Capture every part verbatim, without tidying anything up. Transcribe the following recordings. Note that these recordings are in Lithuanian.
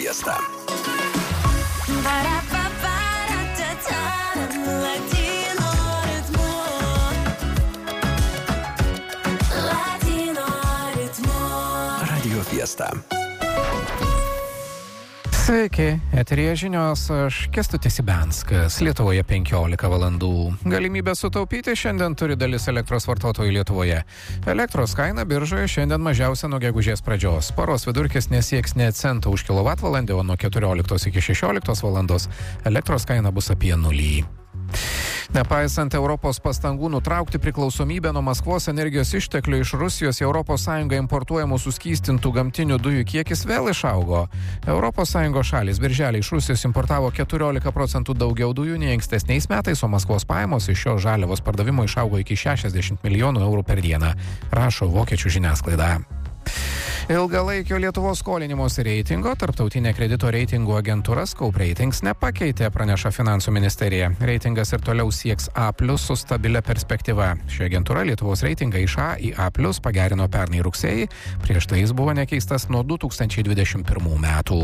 Fiesta. Radio Fiesta. Sveiki, eteryje žinios, aš Kęstutis Ibianskas, Lietuvoje penkiolika valandų. Galimybę sutaupyti šiandien turi dalis elektros vartotojų Lietuvoje. Elektros kaina biržoje šiandien mažiausia nuo gegužės pradžios. Paros vidurkis nesieks ne cento už kilovatvalandę, o nuo keturioliktos iki šešioliktos valandos elektros kaina bus apie nulį. Nepaisant Europos pastangų nutraukti priklausomybę nuo Maskvos energijos išteklių iš Rusijos į Europos Sąjungą importuojamų suskystintų gamtinių dujų kiekis vėl išaugo. Europos Sąjungos šalys birželį iš Rusijos importavo keturiolika procentų daugiau dujų nei ankstesniais metais, o Maskvos pajamos iš šios žaliavos pardavimo išaugo iki šešiasdešimt milijonų eurų per dieną, rašo vokiečių žiniasklaida. Ilgalaikio Lietuvos skolinimosi reitingo tarptautinė kredito reitingų agentūra Scope Ratings nepakeitė, praneša Finansų ministerija. Reitingas ir toliau sieks A plus su stabilia perspektyva. Ši agentūra Lietuvos reitingą iš A į A plus pagerino pernai rugsėjį, prieš tai jis buvo nekeistas nuo du tūkstančiai dvidešimt pirmų metų.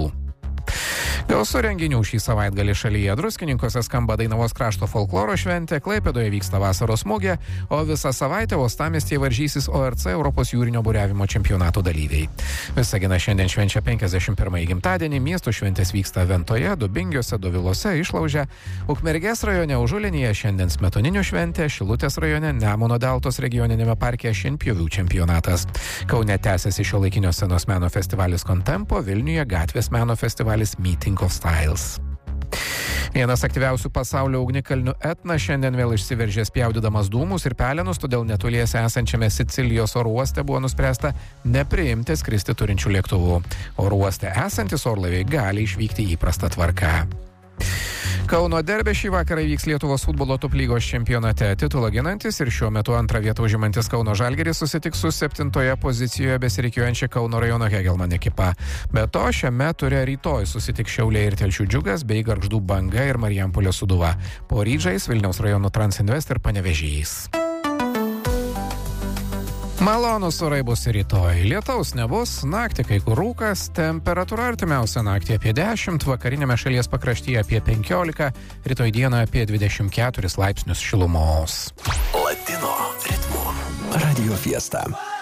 Gausu renginių šį savaitgalį šalyje. Druskininkuose skamba Dainavos krašto folkloro šventė, Klaipėdoje vyksta vasaros mugė, o visą savaitę uostamiestyje varžysis O R C Europos jūrinio buriavimo čempionato dalyviai. Visagina šiandien švenčia penkiasdešimt pirmąjį gimtadienį, miestų šventės vyksta Ventoje, Dubingiuose, Dovilose, Išlauže, Ukmergės rajone Užulinyje šiandien Smetoninių šventė, Šilutės rajone Nemuno deltos regioninėme parke šienpjovių čempionatas. Kaune tęsiasi šiuolaikinio scenos meno festivalis Contempo, Vilniuje gatvės meno festivalis Meeting of Styles. Vienas aktyviausių pasaulio ugnikalnių Etna šiandien vėl išsiveržė spjaudydamas dūmus ir pelenus, todėl netoliese esančiame Sicilijos oro uoste buvo nuspręsta nepriimti skristi turinčių lėktuvų. Oro uoste esantis orlaiviai gali išvykti įprasta tvarka. Kauno derbė šį vakarą vyks Lietuvos futbolo top lygos čempionate. Titulą ginantis ir šiuo metu antrą vietą užimantis Kauno Žalgiris susitiks su septintoje pozicijoje besirikiuojančia Kauno rajono Hegelman ekipa. Be to, šiame ture rytoj susitiks Šiauliai ir Telšių Džiugas bei Gargždų Banga ir Marijampolės Sūduva. Poryt žais Vilniaus rajono Transinvest ir Panevėžys. Malonūs orai bus rytoj. Lietaus nebus, naktį kai kur rūkas, temperatūra artimiausią naktį apie dešimt, vakarinėme šalies pakraštyje apie penkiolika, rytoj dieną apie dvidešimt keturis laipsnius šilumos. Latino ritmu. Radio Fiesta.